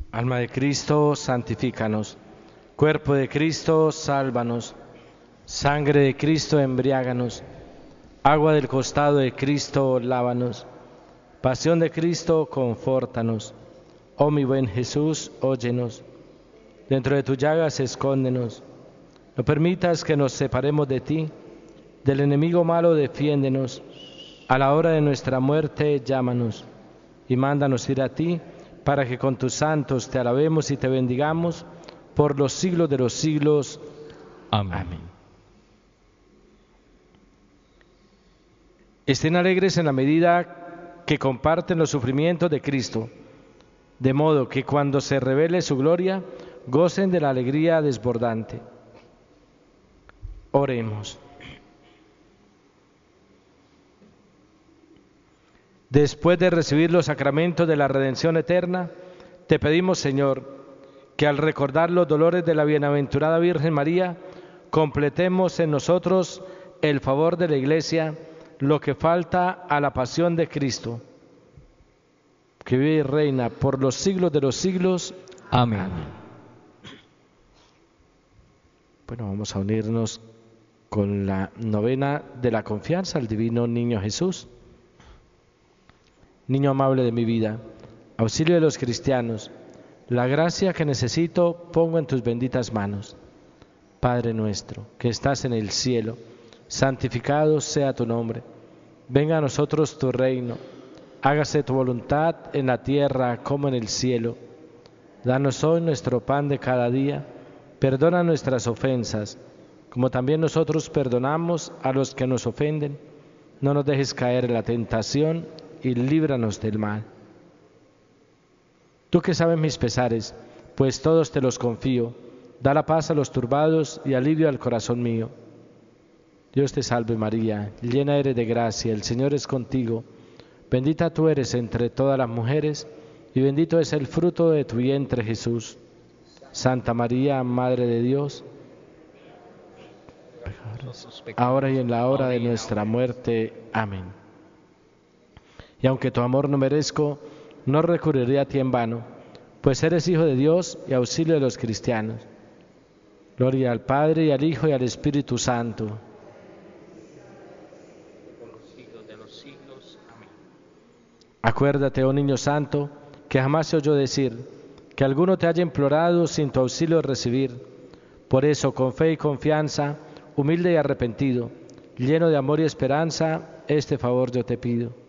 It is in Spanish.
Alma de Cristo, santifícanos. Cuerpo de Cristo, sálvanos. Sangre de Cristo, embriáganos. Agua del costado de Cristo, lávanos. Pasión de Cristo, confórtanos. Oh mi buen Jesús, óyenos. Dentro de tus llagas, escóndenos. No permitas que nos separemos de ti. Del enemigo malo, defiéndenos. A la hora de nuestra muerte, llámanos. Y mándanos ir a ti, para que con tus santos te alabemos y te bendigamos por los siglos de los siglos. Amén. Amén. Estén alegres en la medida que comparten los sufrimientos de Cristo, de modo que cuando se revele su gloria, gocen de la alegría desbordante. Oremos. Después de recibir los sacramentos de la redención eterna, te pedimos, Señor, que al recordar los dolores de la bienaventurada Virgen María, completemos en nosotros el favor de la Iglesia, lo que falta a la pasión de Cristo, que vive y reina por los siglos de los siglos. Amén. Bueno, vamos a unirnos con la novena de la confianza al Divino Niño Jesús. Niño amable de mi vida, auxilio de los cristianos, la gracia que necesito pongo en tus benditas manos. Padre nuestro, que estás en el cielo, santificado sea tu nombre. Venga a nosotros tu reino, hágase tu voluntad en la tierra como en el cielo. Danos hoy nuestro pan de cada día, perdona nuestras ofensas, como también nosotros perdonamos a los que nos ofenden. No nos dejes caer en la tentación y líbranos del mal. Tú que sabes mis pesares, pues todos te los confío, da la paz a los turbados y alivio al corazón mío. Dios te salve María, llena eres de gracia, el Señor es contigo. Bendita tú eres entre todas las mujeres, y bendito es el fruto de tu vientre Jesús. Santa María, Madre de Dios, ahora y en la hora de nuestra muerte. Amén. Y aunque tu amor no merezco, no recurriré a ti en vano, pues eres Hijo de Dios y auxilio de los cristianos. Gloria al Padre, y al Hijo, y al Espíritu Santo. Por los siglos de los siglos. Amén. Acuérdate, oh Niño Santo, que jamás se oyó decir que alguno te haya implorado sin tu auxilio recibir. Por eso, con fe y confianza, humilde y arrepentido, lleno de amor y esperanza, este favor yo te pido.